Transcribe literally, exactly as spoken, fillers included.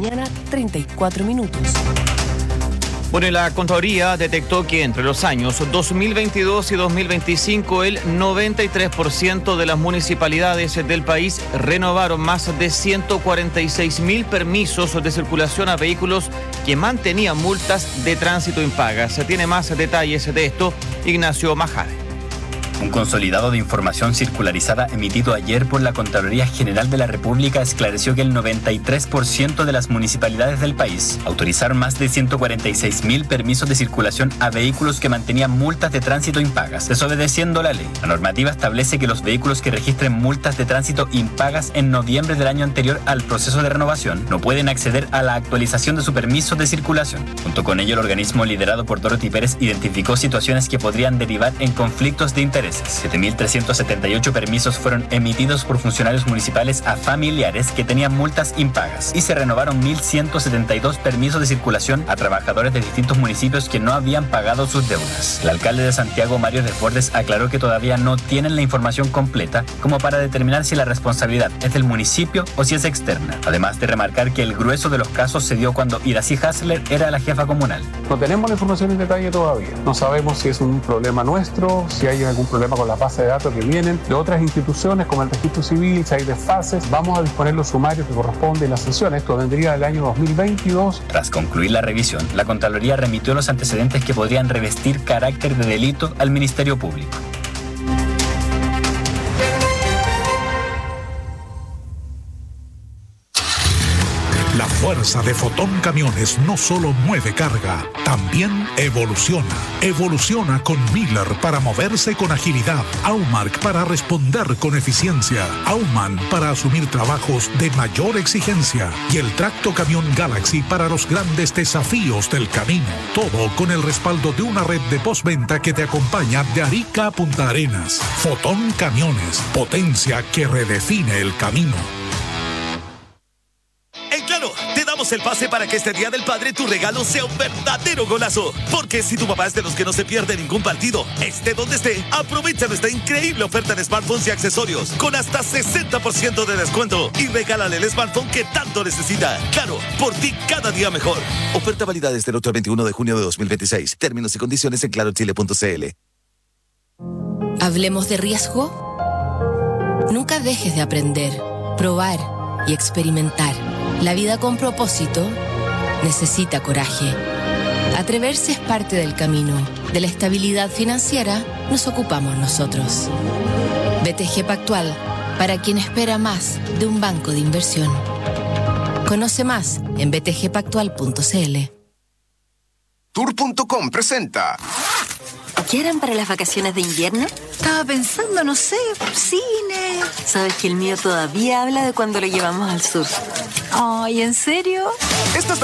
mañana, treinta y cuatro minutos. Bueno, y la Contraloría detectó que entre los años dos mil veintidós y dos mil veinticinco el noventa y tres por ciento de las municipalidades del país renovaron más de ciento cuarenta y seis mil permisos de circulación a vehículos que mantenían multas de tránsito impagas. Se tiene más detalles de esto, Ignacio Majar. Un consolidado de información circularizada emitido ayer por la Contraloría General de la República esclareció que el noventa y tres por ciento de las municipalidades del país autorizaron más de ciento cuarenta y seis mil permisos de circulación a vehículos que mantenían multas de tránsito impagas, desobedeciendo la ley. La normativa establece que los vehículos que registren multas de tránsito impagas en noviembre del año anterior al proceso de renovación no pueden acceder a la actualización de su permiso de circulación. Junto con ello, el organismo liderado por Dorothy Pérez identificó situaciones que podrían derivar en conflictos de interés. siete mil trescientos setenta y ocho permisos fueron emitidos por funcionarios municipales a familiares que tenían multas impagas y se renovaron mil ciento setenta y dos permisos de circulación a trabajadores de distintos municipios que no habían pagado sus deudas. El alcalde de Santiago, Mario Desbordes, aclaró que todavía no tienen la información completa como para determinar si la responsabilidad es del municipio o si es externa, además de remarcar que el grueso de los casos se dio cuando Iracy Hasler era la jefa comunal. No tenemos la información en detalle todavía. No sabemos si es un problema nuestro, si hay algún problema con las bases de datos que vienen de otras instituciones como el registro civil, si hay desfases. Vamos a disponer los sumarios que corresponden a la sanción. Esto vendría del año dos mil veintidós. Tras concluir la revisión, la Contraloría remitió los antecedentes que podrían revestir carácter de delito al Ministerio Público. La fuerza de Fotón Camiones no solo mueve carga, también evoluciona. Evoluciona con Miller para moverse con agilidad, Aumark para responder con eficiencia, Aumann para asumir trabajos de mayor exigencia y el Tracto Camión Galaxy para los grandes desafíos del camino. Todo con el respaldo de una red de postventa que te acompaña de Arica a Punta Arenas. Fotón Camiones, potencia que redefine el camino. En Claro, te damos el pase para que este Día del Padre tu regalo sea un verdadero golazo. Porque si tu papá es de los que no se pierde ningún partido, esté donde esté, aprovecha nuestra increíble oferta de smartphones y accesorios con hasta sesenta por ciento de descuento y regálale el smartphone que tanto necesita. Claro, por ti cada día mejor. Oferta válida desde el ocho al veintiuno de junio de dos mil veintiséis. Términos y condiciones en claro chile punto c l. ¿Hablemos de riesgo? Nunca dejes de aprender, probar y experimentar. La vida con propósito necesita coraje. Atreverse es parte del camino. De la estabilidad financiera nos ocupamos nosotros. B T G Pactual, para quien espera más de un banco de inversión. Conoce más en b t g pactual punto c l. Tour punto com presenta. ¿Qué harán para las vacaciones de invierno? Estaba pensando, no sé, cine. ¿Sabes que el mío todavía habla de cuando lo llevamos al sur? Ay, ¿en serio? Estas